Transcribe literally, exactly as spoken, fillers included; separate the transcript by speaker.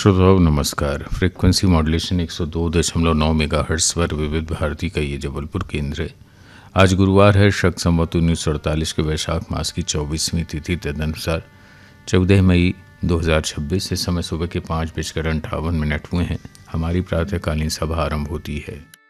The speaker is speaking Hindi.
Speaker 1: श्रोताओं नमस्कार। फ्रीक्वेंसी मॉड्यूलेशन एक सौ दो दशमलव नौ मेगाहर्ट्ज़ पर विविध भारती का ये जबलपुर केंद्र है। आज गुरुवार है, शक संवत उन्नीस सौ अड़तालीस के वैशाख मास की चौबीसवीं तिथि, तदनुसार चौदह मई दो हज़ार छब्बीस। इस समय सुबह के पाँच बजकर अंठावन मिनट हुए हैं। हमारी प्रातःकालीन सभा आरंभ होती है।